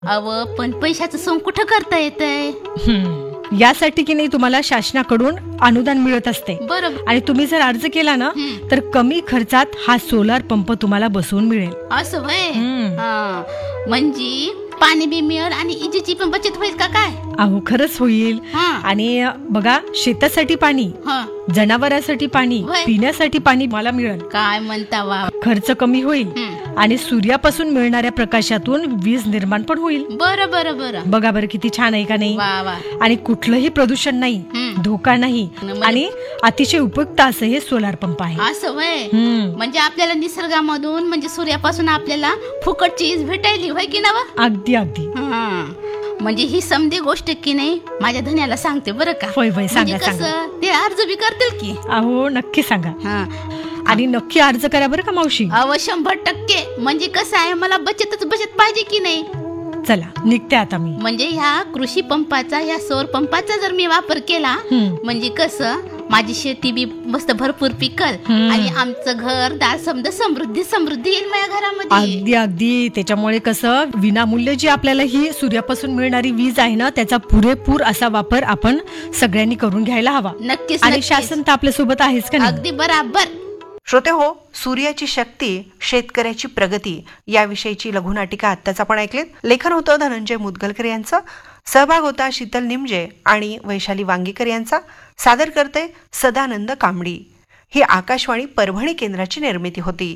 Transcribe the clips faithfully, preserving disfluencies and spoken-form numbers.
अव पण पैशाचं सोंग कुठं करता येतंय? हम्म. यासाठी की नाही तुम्हाला शासनाकडून अनुदान मिळत असते बरोबर. आणि तुम्ही जर अर्ज केला ना हम्म. तर कमी खर्चात हा सोलार पंप तुम्हाला बसवून मिळेल. असं व्हय? हम्म. हा, म्हणजे पाणी बी मिळेल आणि इजेची पण बचत होईल का काय? अहो खरंच होईल. हा. आणि बघा, शेतासाठी पाणी, हा. जनावरांसाठी पाणी, होय. पिण्यासाठी पाणी मला मिळेल. काय म्हणता वा. खर्च कमी होईल हम्म. आणि सूर्यापासून मिळणाऱ्या प्रकाशातून वीज निर्माण पण होईल. बरं बरं बरं. बघा बरं किती छान आहे का नाही? वा वा. आणि कुठलंही प्रदूषण नाही, हम्म. धोका नाही म्हणजे- आणि अतिशय उपयुक्त असं हे सोलार पंप आहे. असं व्हय? हम्म. म्हणजे आपल्याला निसर्गामधून म्हणजे सूर्यापासून आपल्याला फुकटची वीज भेटायली होय की ना वा? अगदी अगदी. हा. म्हणजे ही समधी गोष्ट की नाही माझ्या धन्याला सांगते बरं का. होय होय, सांगा म्हणजे सांगा. कसं ते अर्ज बी करतील की. अहो नक्की सांगा हा. आणि नक्की अर्ज करा बरं का मावशी. अव शंभर टक्के. म्हणजे कसं आहे, मला बचतच बचत पाहिजे की नाही. चला निघते आता मी. म्हणजे ह्या कृषी पंपाचा, या सौर पंपाचा जर मी वापर केला, हम्म. म्हणजे कसं माझी शेती बी मस्त भरपूर पिकल हम्म. आणि आमचं घर दार समजा समृद्धी समृद्धी येईल माझ्या घरामध्ये. अगदी अगदी. त्याच्यामुळे कसं विनामूल्य जी आपल्याला ही सूर्यापासून मिळणारी वीज आहे ना, त्याचा पुरेपूर असा वापर आपण सगळ्यांनी करून घ्यायला हवा. नक्कीच आणि नक्कीच. शासन तर आपल्या सोबत आहेच का नाही? अगदी बराबर. श्रोते हो, सूर्याची शक्ती, शेतकऱ्याची प्रगती याविषयीची लघुनाटिका आत्ताच आपण ऐकलीत. लेखन होतं धनंजय मुदगलकर यांचं, सहभाग होता शीतल निमजे आणि वैशाली वांगीकर यांचा. सादर करते सदानंद कांबडी. ही आकाशवाणी परभणी केंद्राची निर्मिती होती.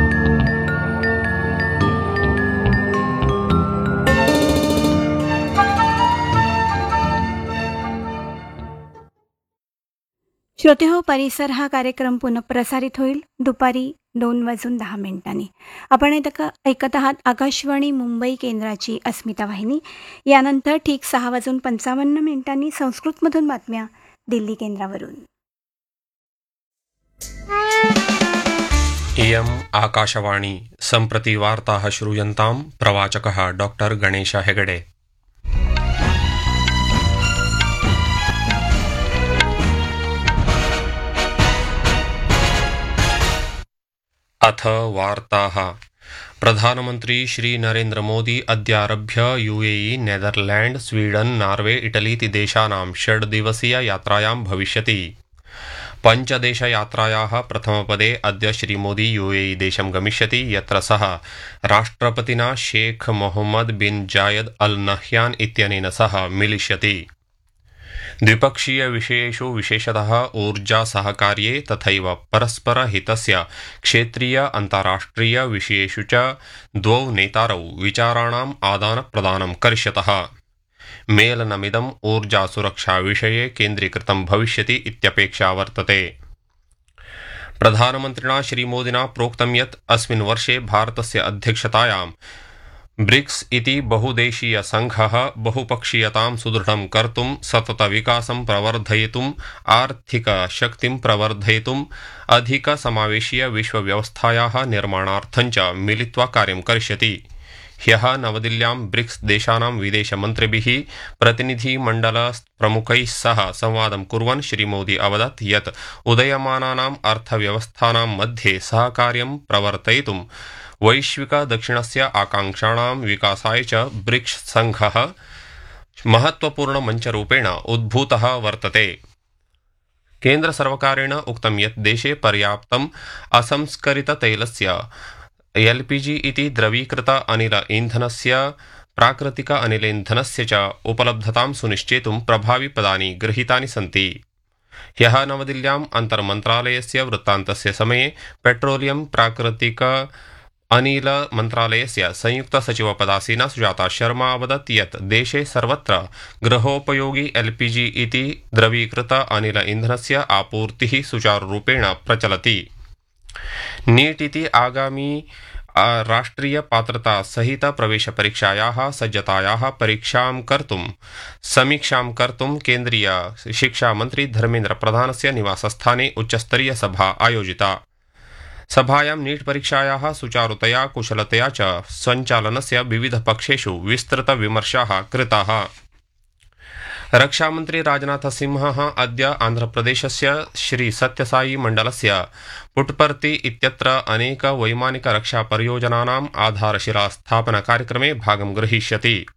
श्रोते हो, परिसर हा कार्यक्रम पुन्हा प्रसारित होईल दुपारी दोन वाजून दहा मिनिटांनी. आपण इथं ऐकत आहात आकाशवाणी मुंबई केंद्राची अस्मिता वाहिनी. यानंतर ठीक सहा वाजून पंचावन्न मिनिटांनी संस्कृतमधून बातम्या दिल्ली केंद्रावरून. इयम् आकाशवाणी. सम्प्रति वार्ताः श्रूयन्ताम्. प्रवाचकः डॉक्टर गणेश हेगडे. अथ वार्ताः. प्रधानमन्त्री Shri Narendra Modi अद्यारभ्य UAE, Netherland, Sweden, Norway, Italy इति देशानां षड्दिवसीय यात्रायां भविष्यति. पञ्चदेशयात्रायाः प्रथमपदे अद्य श्रीमोदी यूएई देशं गमिष्यति, यत्र सः राष्ट्रपतिना शेख मोहम्मद बिन जायद अल नह्यान इत्यनेन सह मिलिष्यति. द्विपक्षीय विषयेषु विशेषतः ऊर्जा सहकार्ये तथैव परस्परहितस्य क्षेत्रीय अन्ताराष्ट्रिय विषयेषु च द्वौ नेतारौ विचाराणाम् आदानप्रदानं करिष्यतः. मेलनमिदम् ऊर्जा सुरक्षा विषये केन्द्रीकृतं भविष्यति इत्यपेक्षा वर्तते. प्रधानमन्त्रिणा श्रीमोदिना प्रोक्तं यत् अस्मिन् वर्षे भारतस्य अध्यक्षतायां ब्रिक्स इति बहुदेशीय संघः बहुपक्षीयतां सुदृढं कर्तुं, सततविकासं प्रवर्धयितुम्, आर्थिकशक्तिं प्रवर्धयितुम्, अधिकसमावेशीय विश्वव्यवस्थायाः निर्माणार्थं च मिलित्वा कार्यं करिष्यति. ह्यः नवदिल्ल्यां ब्रिक्स देशानां विदेशमन्त्रिभिः प्रतिनिधिमण्डलप्रमुखैः सह संवादं कुर्वन् श्रीमोदी अवदत् यत् उदयमानानाम् अर्थव्यवस्थानां मध्ये सहकार्यं प्रवर्तयितुं वैश्विक दक्षिणस्य आकांक्षाणां विकासाय च ब्रिक्स संघः महत्वपूर्ण मञ्चरूपेण उद्भूतः वर्तते. केन्द्रसर्वकारेण उक्तं यत् देशे पर्याप्तम् असंस्करिततैलस्य एल्पीजी इति द्रवीकृत अनिल ईन्धनस्य प्राकृतिक अनिलेन्धनस्य च उपलब्धतां सुनिश्चेतुं प्रभाविपदानि गृहीतानि सन्ति. ह्यः नवदिल्ल्याम् अन्तर्मन्त्रालयस्य वृत्तान्तस्य समये पेट्रोलियम प्राकृतिक अनिल मन्त्रालयस्य संयुक्त सचिवपदासीना सुजाता शर्मा अवदत् यत् देशे सर्वत्र गृहोपयोगी एल्पीजी इति द्रवीकृत अनिल ईन्धनस्य आपूर्तिः सुचारुरूपेण प्रचलति. नीट इति आगामी राष्ट्रिय पात्रता सहित प्रवेश परीक्षायाः सज्जतायाः परीक्षां कर्तुं समीक्षां कर्तुं केन्द्रीय शिक्षा मंत्री धर्मेन्द्र प्रधानस्य निवासस्थाने उच्चस्तरीय सभा आयोजिता. सभायां नीट परीक्षायाः सुचारुतया कुशलतया च सञ्चालनस्य विविध पक्षेषु विस्तृत विमर्शाः कृताः. रक्षामन्त्री राजनाथसिंहः अद्य आन्ध्रप्रदेशस्य श्रीसत्यसाई मण्डलस्य पुट्पर्ति इत्यत्र अनेक वैमानिक रक्षापरियोजनानाम् आधारशिलास्थापनकार्यक्रमे भागं ग्रहीष्यति।